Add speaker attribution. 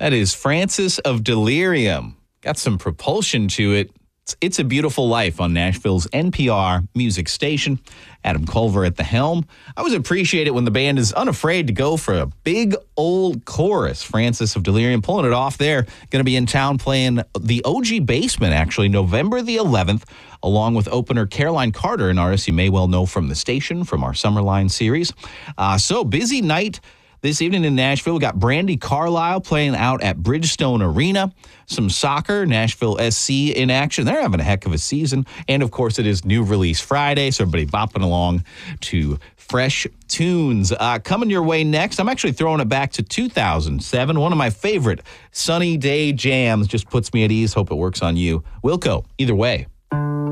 Speaker 1: That is Francis of Delirium. Got some propulsion to it. It's a Beautiful Life on Nashville's NPR music station. Adam Culver at the helm. I always appreciate it when the band is unafraid to go for a big old chorus. Francis of Delirium pulling it off there. Going to be in town playing the OG Basement, actually, November the 11th, along with opener Caroline Carter, an artist you may well know from the station, from our Summerline series. So busy night this evening in Nashville. We got Brandi Carlile playing out at Bridgestone Arena. Some soccer, Nashville SC in action. They're having a heck of a season. And, of course, it is New Release Friday, so everybody bopping along to fresh tunes. Coming your way next, I'm actually throwing it back to 2007. One of my favorite sunny day jams. Just puts me at ease. Hope it works on you. Wilco, either way.